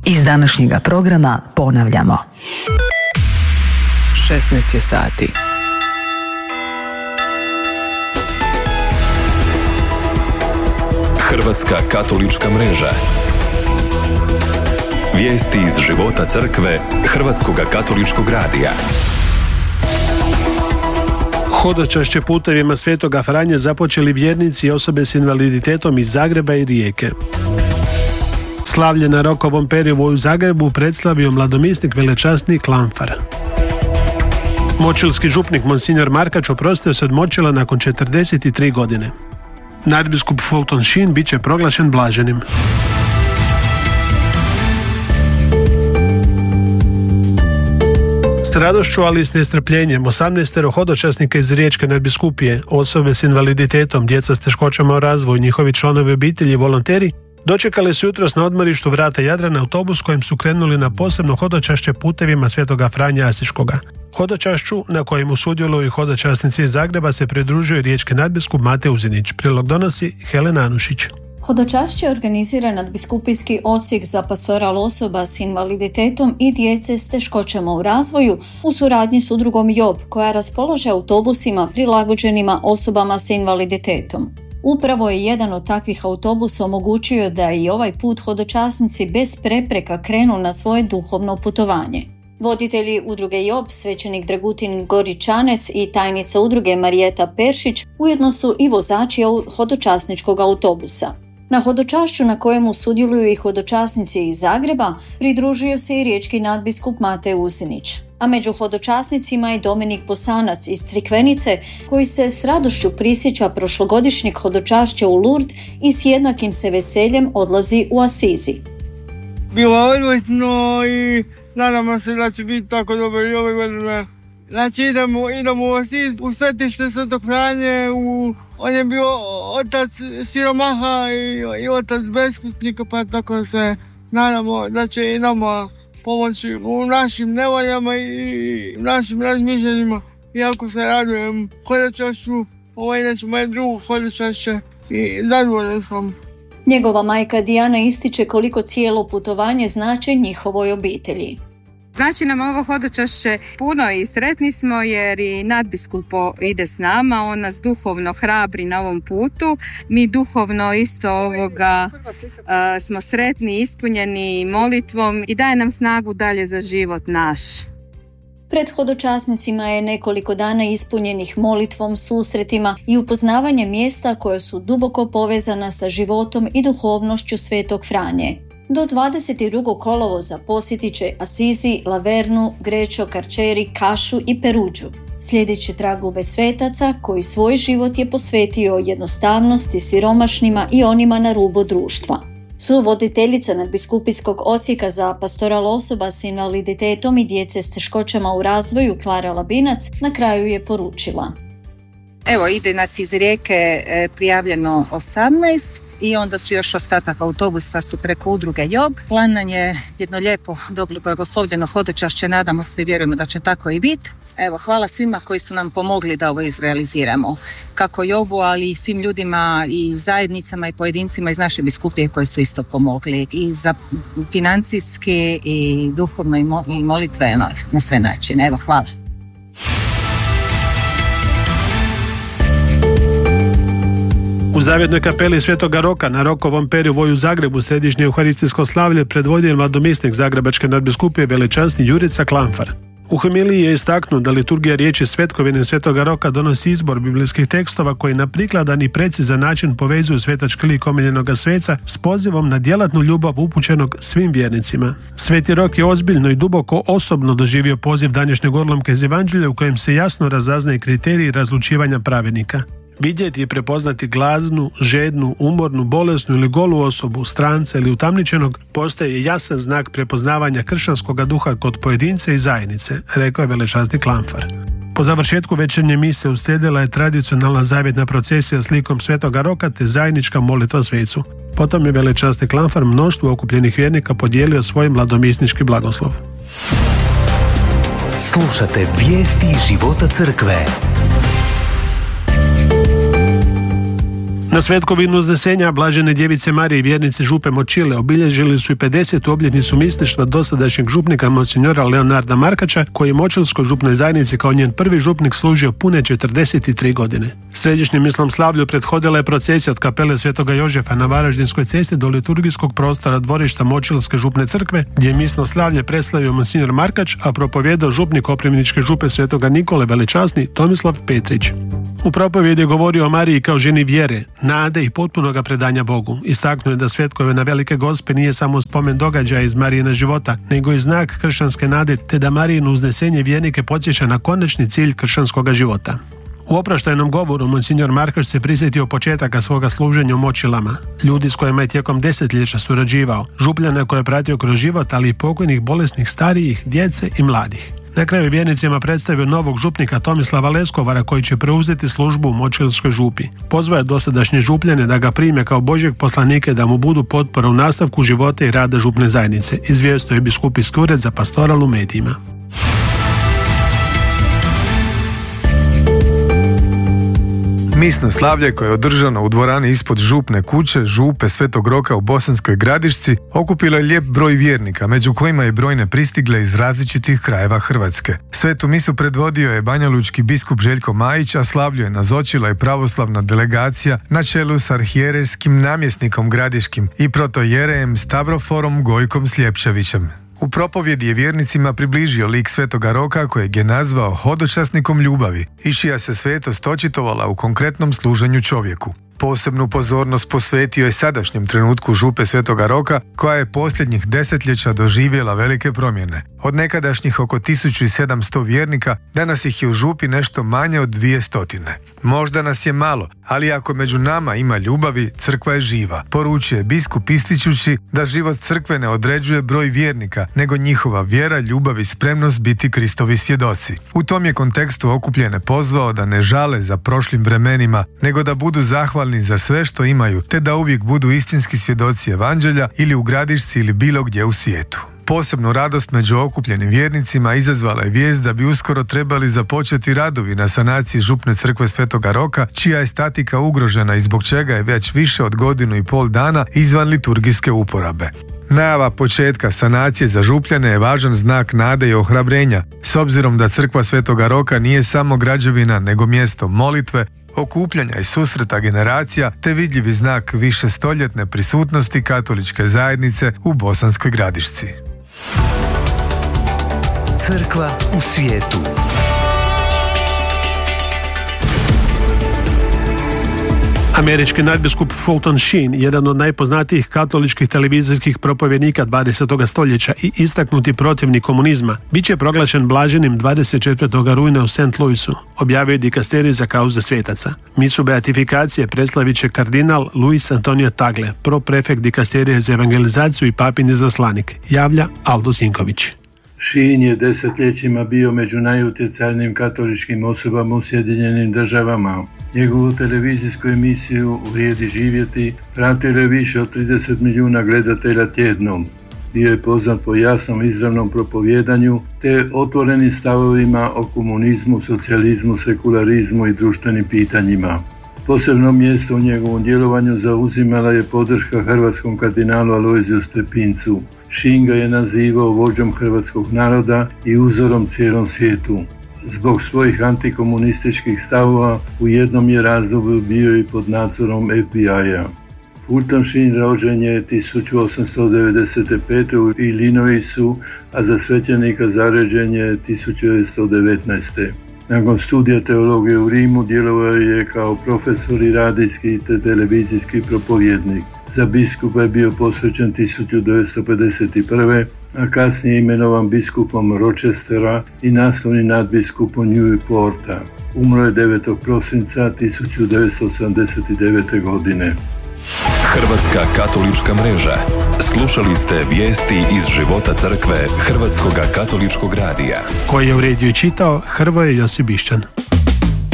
Iz današnjega programa ponavljamo. 16 je sati. Hrvatska katolička mreža. Vijesti iz života crkve Hrvatskoga katoličkog radija. Hodočašće putevima Svetoga Franje započeli vjernici i osobe s invaliditetom iz Zagreba i Rijeke. Slavlje na Rokovom periodu u Zagrebu predslavio mladomisnik velečasni Klanfar. Močilski župnik Monsignor Markač oprostio se od Močila nakon 43 godine. Nadbiskup Fulton Sheen bit će proglašen blaženim. S radošću, ali i s nestrpljenjem, 18 hodočasnika iz Riječke nadbiskupije, osobe s invaliditetom, djeca s teškoćama u razvoju, njihovi članovi obitelji i volonteri dočekali su jutros na odmorištu vrata Jadrana autobus kojim su krenuli na posebno hodočašće putevima Svetoga Franje Asiškoga. Hodočašću, na kojemu sudjeluju i hodočasnici iz Zagreba, se pridružio i riječki nadbiskup Mate Uzinić. Prilog donosi Helena Anušić. Hodočašće organizira nadbiskupijski odsjek za pastoral osoba s invaliditetom i djece s teškoćama u razvoju u suradnji s udrugom JOB, koja raspolaže autobusima prilagođenima osobama s invaliditetom. Upravo je jedan od takvih autobusa omogućio da i ovaj put hodočasnici bez prepreka krenu na svoje duhovno putovanje. Voditelji udruge JOB, svećenik Dragutin Goričanec i tajnica udruge Marijeta Peršić, ujedno su i vozači hodočasničkog autobusa. Na hodočašću, na kojemu sudjeluju i hodočasnici iz Zagreba, pridružio se i riječki nadbiskup Mate Uzinić. A među hodočasnicima je Dominik Bosanac iz Crikvenice, koji se s radošću prisjeća prošlogodišnjeg hodočašća u Lourdes i s jednakim se veseljem odlazi u Asizi. Bilo je odlično i nadamo se da će biti tako dobro i ove godine. Znači idemo u Asiz, u svetište Svetog Franje, on je bio otac siromaha i otac beskućnika, pa tako se nadamo da će i nama pomoći u našim nevoljama i našim razmišljanjima. Iako se radujem hodočašću, ovo je inače moje drugo hodočašće i zadovoljan sam. Njegova majka Dijana ističe koliko cijelo putovanje znači njihovoj obitelji. Znači nam ovo hodočašće puno i sretni smo jer i nadbiskup ide s nama, on nas duhovno hrabri na ovom putu. Mi duhovno isto smo sretni, ispunjeni molitvom i daje nam snagu dalje za život naš. Pred hodočasnicima je nekoliko dana ispunjenih molitvom, susretima i upoznavanjem mjesta koja su duboko povezana sa životom i duhovnošću Svetog Franje. Do 22. kolovoza posjetit će Asizi, Lavernu, Grečo, Karčeri, Kašu i Peruđu. Slijedit će tragove svetaca koji svoj život je posvetio jednostavnosti, siromašnima i onima na rubu društva. Suvoditeljica nadbiskupijskog odsjeka za pastoral osoba s invaliditetom i djece s teškoćama u razvoju, Klara Labinac, na kraju je poručila. Evo, ide nas iz Rijeke prijavljeno 18 i onda su još ostatak autobusa su preko udruge JOB. Plan nam je jedno lijepo, dobro blagoslovljeno hodočašće, nadamo se i vjerujemo da će tako i biti. Evo, hvala svima koji su nam pomogli da ovo izrealiziramo. Kako JOB-u, ali i svim ljudima i zajednicama i pojedincima iz naše biskupije koji su isto pomogli. I za financijski i duhovno i molitveno na sve načine. Evo, hvala. U Zavjetnoj kapeli Svetoga Roka na Rokovom periodu u Zagrebu središnje euharistijsko slavlje predvodio je mladomisnik Zagrebačke nadbiskupije velečasni Jurica Klanfar. U homiliji je istaknuo da liturgija riječi svetkovine Svetoga Roka donosi izbor biblijskih tekstova koji na prikladan i precizan način povezuju svetački lik omiljenoga sveca s pozivom na djelatnu ljubav upućenog svim vjernicima. Sveti Rok je ozbiljno i duboko osobno doživio poziv današnjeg odlomka iz Evanđelja u kojem se jasno razaznaje kriteriji razlučivanja pravednika. Vidjeti i prepoznati gladnu, žednu, umornu, bolesnu ili golu osobu, stranca ili utamničenog postaje jasan znak prepoznavanja kršćanskog duha kod pojedince i zajednice, rekao je velečasni Klanfar. Po završetku večernje mise uslijedila je tradicionalna zavjetna procesija s likom Svetoga Roka te zajednička molitva svecu. Potom je velečasni Klanfar mnoštvo okupljenih vjernika podijelio svoj mladomisnički blagoslov. Slušate vijesti života crkve. Na svetkovinu uznesenja Blažene djevice Marije i vjernici župe Močile obilježili su i 50. obljetnicu misništva dosadašnjeg župnika monsinjora Leonarda Markača, koji je Močilskoj župnoj zajednici kao njen prvi župnik služio pune 43 godine. Središnjem mislom slavlju prethodila je procesija od kapele Svetoga Jožefa na Varaždinskoj cesti do liturgijskog prostora dvorišta Močilske župne crkve, gdje je misno slavlje preslavio monsinjor Markač, a propovjedao župnik Koprivničke župe Svetoga Nikole velečasni Tomislav Petrić. U propovjedi je govorio o Mariji kao ženi vjere, nade i potpunoga predanja Bogu. Istaknuo je da svetkove na Velike Gospe nije samo spomen događaja iz Marijina života, nego i znak kršćanske nade, te da Marijino uznesenje vjernike podsjeća na konačni cilj kršćanskoga života. U oproštajnom govoru monsinjor Markač se prisjetio početaka svoga služenja u Močilama, ljudi s kojima je tijekom desetljeća surađivao, župljana koje je pratio kroz život, ali i pokojnih bolesnih starijih, djece i mladih. Na kraju vjernicima predstavio novog župnika Tomislava Leskovara, koji će preuzeti službu u Močilskoj župi. Pozvao je dosadašnje župljane da ga prime kao Božjeg poslanika, da mu budu potpora u nastavku života i rada župne zajednice, izvijestio je biskupijski ured za pastoral u medijima. Misno slavlje koje je održano u dvorani ispod župne kuće Župe Svetog Roka u Bosanskoj Gradišci okupilo je lijep broj vjernika, među kojima je brojne pristigle iz različitih krajeva Hrvatske. Svetu misu predvodio je banjalučki biskup Željko Majić, a slavlju je nazočila i pravoslavna delegacija na čelu s arhijerejskim namjesnikom gradiškim i protojerejem Stavroforom Gojkom Sljepčevićem. U propovjedi je vjernicima približio lik Svetoga Roka, kojeg je nazvao hodočasnikom ljubavi i čija se svetost očitovala u konkretnom služenju čovjeku. Posebnu pozornost posvetio je sadašnjem trenutku župe Svetoga Roka, koja je posljednjih desetljeća doživjela velike promjene. Od nekadašnjih oko 1700 vjernika, danas ih je u župi nešto manje od 200. Možda nas je malo, ali ako među nama ima ljubavi, crkva je živa, poručuje biskup ističući da život crkve ne određuje broj vjernika, nego njihova vjera, ljubav i spremnost biti Kristovi svjedoci. U tom je kontekstu okupljene pozvao da ne žale za prošlim vremenima, nego da budu zahvalni za sve što imaju, te da uvijek budu istinski svjedoci evanđelja ili u Gradišci ili bilo gdje u svijetu. Posebnu radost među okupljenim vjernicima izazvala je vijest da bi uskoro trebali započeti radovi na sanaciji župne crkve Svetoga Roka, čija je statika ugrožena i zbog čega je već više od 1,5 dana izvan liturgijske uporabe. Najava početka sanacije za župljane je važan znak nade i ohrabrenja, s obzirom da crkva Svetoga Roka nije samo građevina, nego mjesto molitve, okupljanja i susreta generacija, te vidljivi znak višestoljetne prisutnosti katoličke zajednice u Bosanskoj Gradišci. Crkva u svijetu. Američki nadbiskup Fulton Sheen, jedan od najpoznatijih katoličkih televizijskih propovjednika 20. stoljeća i istaknuti protivnik komunizma, bit će proglašen blaženim 24. rujna u St. Louisu, objavio je dikasterij za kauze svetaca. Misu beatifikacije predstavit će kardinal Luis Antonio Tagle, proprefekt dikasterije za evangelizaciju i papin izaslanik, javlja Aldo Zinković. Sheen je desetljećima bio među najutjecajnijim katoličkim osobama u Sjedinjenim Državama. Njegovu televizijsku emisiju Vrijedi živjeti pratilo je više od 30 milijuna gledatelja tjednom. Bio je poznat po jasnom izravnom propovjedanju te otvorenim stavovima o komunizmu, socijalizmu, sekularizmu i društvenim pitanjima. Posebno mjesto u njegovom djelovanju zauzimala je podrška hrvatskom kardinalu Alojziju Stepincu. Sheen ga je nazivao vođom hrvatskog naroda i uzorom cijelom svijetu. Zbog svojih antikomunističkih stavova u jednom je razdoblju bio i pod nadzorom FBI-a. Fulton Sheen rođen je 1895. u Illinoisu, a za svećenika zaređen je 1919. Nakon studija teologije u Rimu djelovao je kao profesor i radijski te televizijski propovjednik. Za biskupa je bio posvećen 1951. a kasnije imenovan biskupom Rochestera i naslovni nadbiskupom Newporta. Umro je 9. prosinca 1989. godine. Hrvatska katolička mreža. Slušali ste vijesti iz života crkve Hrvatskoga katoličkog radija, koji je uredio i čitao Hrvoje Josibišćan.